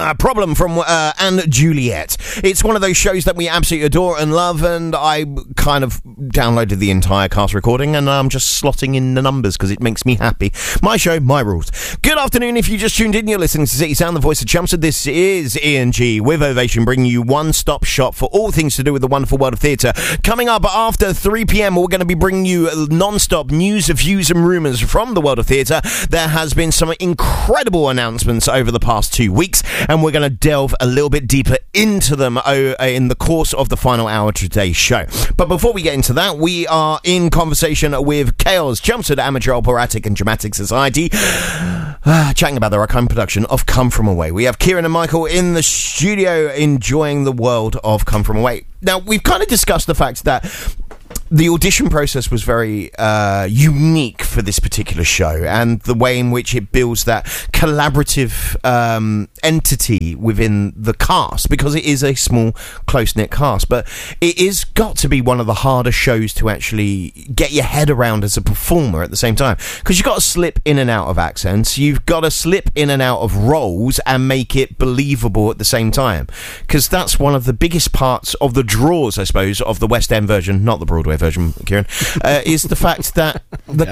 Problem from and Juliet. It's one of those shows that we absolutely adore and love, and I kind of downloaded the entire cast recording, and I'm just slotting in the numbers because it makes me happy. My show, my rules. Good afternoon. If you just tuned in, you're listening to City Sound, the voice of Chelmsford. This is Ian G with Ovation, bringing you one-stop shop for all things to do with the wonderful world of theatre. Coming up after 3 p.m, we're going to be bringing you non-stop news, views and rumours from the world of theatre. There has been some incredible announcements over the past 2 weeks, and we're going to delve a little bit deeper into them in the course of the final hour of today's show. But before we get into that, we are in conversation with Chaos, Chelmsford Amateur Operatic and Dramatic Society, chatting about their iconic production of Come From Away. We have Kieran and Michael in the studio enjoying the world of Come From Away. Now, we've kind of discussed the fact that the audition process was very unique for this particular show, and the way in which it builds that collaborative entity within the cast, because it is a small, close-knit cast. But it is got to be one of the harder shows to actually get your head around as a performer at the same time, because you've got to slip in and out of accents, you've got to slip in and out of roles and make it believable at the same time, because that's one of the biggest parts of the draws, I suppose, of the West End version, not the Broadway version, Kieran, is the fact that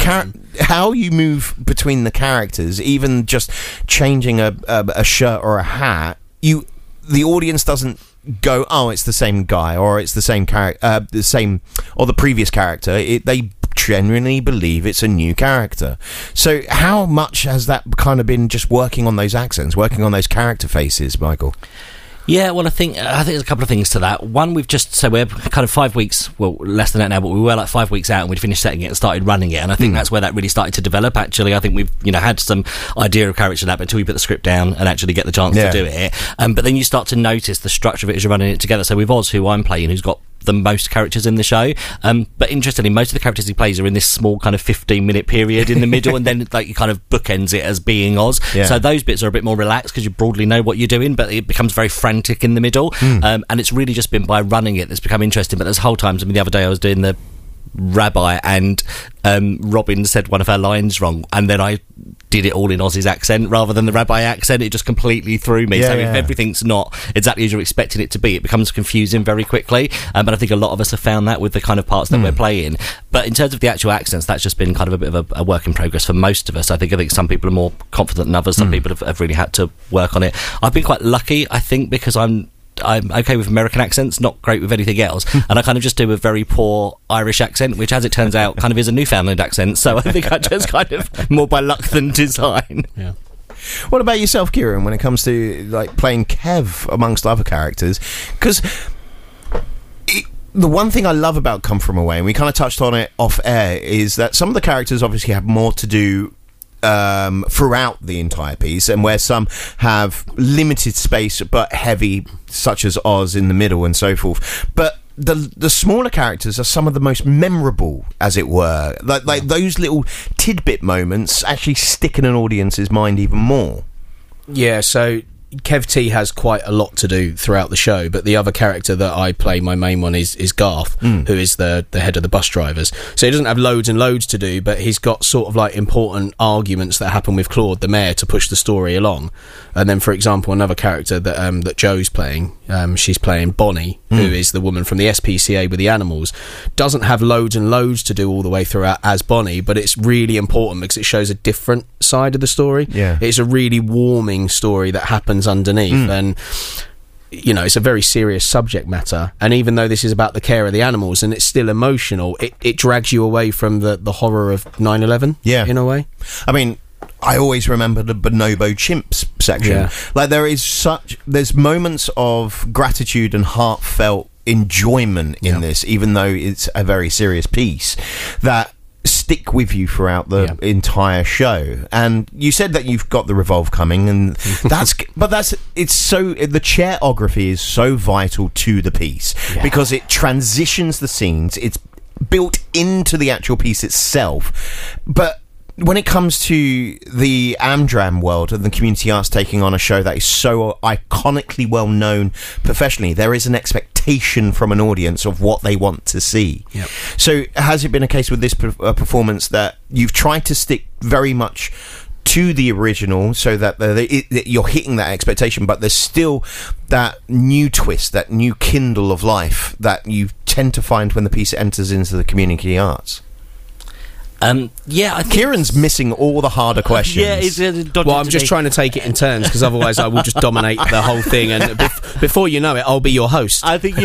how you move between the characters, even just changing a shirt or a hat, the audience doesn't go, oh, it's the same guy, or it's the same character, the previous character. They genuinely believe it's a new character. So how much has that kind of been just working on those accents, working on those character faces, Michael? Yeah, well, I think there's a couple of things to that. One, we're kind of 5 weeks, well, less than that now, but we were like 5 weeks out and we'd finished setting it and started running it, and I think that's where that really started to develop, actually. I think we've, had some idea of character that, but until we put the script down and actually get the chance to do it. But then you start to notice the structure of it as you're running it together. So with Oz, who I'm playing, who's got the most characters in the show, but interestingly, most of the characters he plays are in this small kind of 15-minute period in the middle, and then like you kind of bookends it as being Oz. So those bits are a bit more relaxed because you broadly know what you're doing, but it becomes very frantic in the middle. And it's really just been by running it that's become interesting. But there's whole times, the other day I was doing the rabbi, and Robin said one of her lines wrong, and then I did it all in Oz's accent rather than the rabbi accent. It just completely threw me. If everything's not exactly as you're expecting it to be, it becomes confusing very quickly. But I think a lot of us have found that with the kind of parts that we're playing. But in terms of the actual accents, that's just been kind of a bit of a work in progress for most of us. I think some people are more confident than others. Some people have really had to work on it. I've been quite lucky, I think, because I'm okay with American accents, not great with anything else, and I kind of just do a very poor Irish accent, which, as it turns out, kind of is a Newfoundland accent, so I think I just kind of more by luck than design. Yeah. What about yourself, Kieran, when it comes to like playing Kev amongst other characters? Because the one thing I love about Come From Away, and we kind of touched on it off air, is that some of the characters obviously have more to do throughout the entire piece, and where some have limited space but heavy, such as Oz in the middle and so forth. But the smaller characters are some of the most memorable, as it were. Like those little tidbit moments actually stick in an audience's mind even more. Yeah, so Kev T has quite a lot to do throughout the show, but the other character that I play, my main one, is Garth, who is the head of the bus drivers. So he doesn't have loads and loads to do, but he's got sort of like important arguments that happen with Claude, the mayor, to push the story along. And then, for example, another character that Joe's playing, she's playing Bonnie, who is the woman from the SPCA with the animals, doesn't have loads and loads to do all the way throughout as Bonnie, but it's really important because it shows a different side of the story. It's a really warming story that happens underneath, and it's a very serious subject matter, and even though this is about the care of the animals and it's still emotional, it drags you away from the horror of 9/11 in a way. I mean, I always remember the Bonobo chimps section. Like there's moments of gratitude and heartfelt enjoyment in this, even though it's a very serious piece, that stick with you throughout the entire show. And you said that you've got the Revolve coming, and the choreography is so vital to the piece, because it transitions the scenes, it's built into the actual piece itself. But when it comes to the Amdram world and the community arts taking on a show that is so iconically well known professionally, there is an expectation from an audience of what they want to see. So has it been a case with this performance that you've tried to stick very much to the original, so that you're hitting that expectation, but there's still that new twist, that new kindle of life that you tend to find when the piece enters into the community arts. I think Kieran's missing all the harder questions. Well, I'm just trying to take it in turns, because otherwise I will just dominate the whole thing, and before you know it, I'll be your host. I think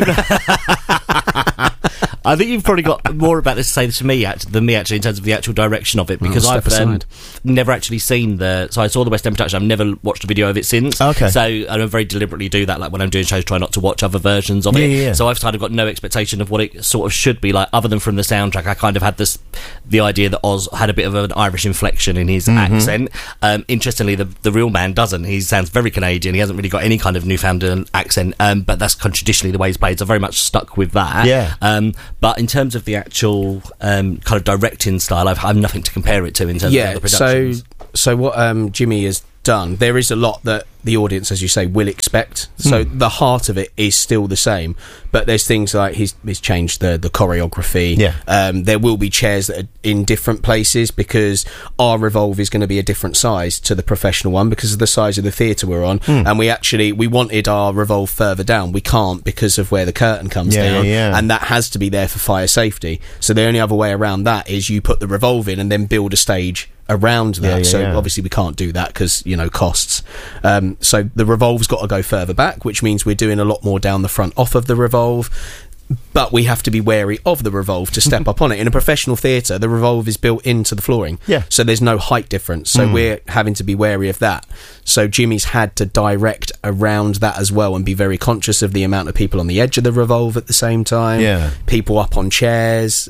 you've probably got more about this to say to me than me, actually, in terms of the actual direction of it, because I've never actually seen so I saw the West End production. I've never watched a video of it since. Okay. So I don't very deliberately do that, like when I'm doing shows, try not to watch other versions of it. Yeah. So I've kind of got no expectation of what it sort of should be like, other than from the soundtrack. I kind of had the idea that Oz had a bit of an Irish inflection in his accent. Interestingly, the real man doesn't. He sounds very Canadian. He hasn't really got any kind of Newfoundland accent, but that's kind of traditionally the way he's played, so very much stuck with that. Yeah. But in terms of the actual kind of directing style, I've nothing to compare it to in terms of the productions. So what Jimmy has done, there is a lot that the audience, as you say, will expect. So the heart of it is still the same, but there's things like he's changed the choreography. Yeah. There will be chairs that are in different places, because our Revolve is going to be a different size to the professional one because of the size of the theatre we're on. And we wanted our Revolve further down. We can't, because of where the curtain comes down, and that has to be there for fire safety. So the only other way around that is you put the Revolve in and then build a stage around that. Obviously we can't do that because costs. So the Revolve's got to go further back, which means we're doing a lot more down the front off of the Revolve, but we have to be wary of the Revolve to step up on it. In a professional theatre, the Revolve is built into the flooring, so there's no height difference, so we're having to be wary of that. So Jimmy's had to direct around that as well, and be very conscious of the amount of people on the edge of the Revolve at the same time, people up on chairs.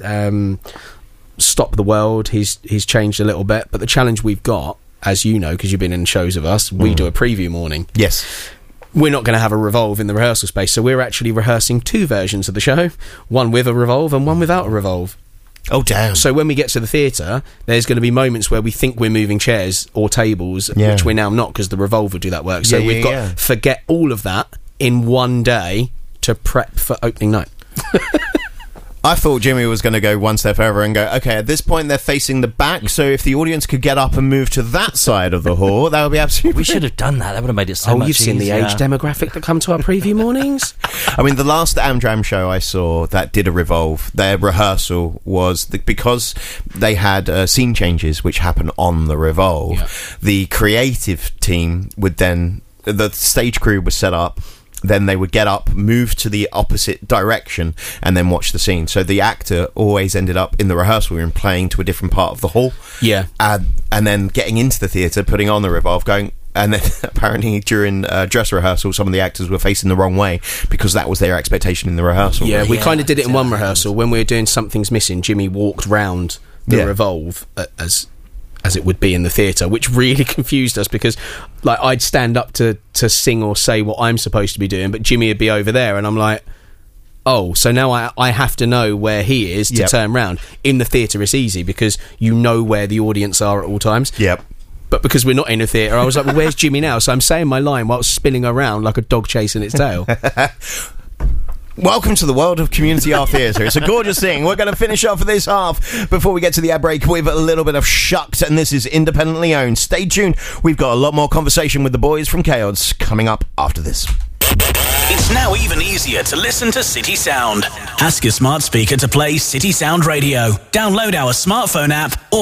Stop the World, he's changed a little bit, but the challenge we've got, as you know, because you've been in shows of us, we do a preview morning. Yes. We're not going to have a Revolve in the rehearsal space, so we're actually rehearsing two versions of the show, one with a Revolve and one without a Revolve. Oh, damn. So when we get to the theatre, there's going to be moments where we think we're moving chairs or tables, which we're now not, because the Revolve will do that work. So we've got to forget all of that in one day to prep for opening night. I thought Jimmy was going to go one step over and go, okay, at this point they're facing the back, so if the audience could get up and move to that side of the hall, that would be absolutely We should have done that. That would have made it so much easier. You've seen the age demographic that come to our preview mornings? I mean, the last Amdram show I saw that did a Revolve, their rehearsal was, because they had scene changes which happen on the Revolve, the creative team would then, the stage crew was set up, then they would get up, move to the opposite direction, and then watch the scene. So the actor always ended up in the rehearsal room playing to a different part of the hall. Yeah. And then getting into the theatre, putting on the Revolve, going... And then apparently during dress rehearsal, some of the actors were facing the wrong way because that was their expectation in the rehearsal. Yeah, we kind of did it in one rehearsal. When we were doing Something's Missing, Jimmy walked round the Revolve as it would be in the theatre, which really confused us, because like I'd stand up to sing or say what I'm supposed to be doing, but Jimmy would be over there, and I'm like, oh, so now I have to know where he is to turn round. In the theatre it's easy because you know where the audience are at all times. But because we're not in a theatre, I was like, well, where's Jimmy now? So I'm saying my line while spinning around like a dog chasing its tail. Welcome to the world of community art theatre. It's a gorgeous thing. We're going to finish off this half before we get to the ad break with a little bit of Shucked, and this is independently owned. Stay tuned. We've got a lot more conversation with the boys from Chaos coming up after this. It's now even easier to listen to City Sound. Ask your smart speaker to play City Sound Radio. Download our smartphone app or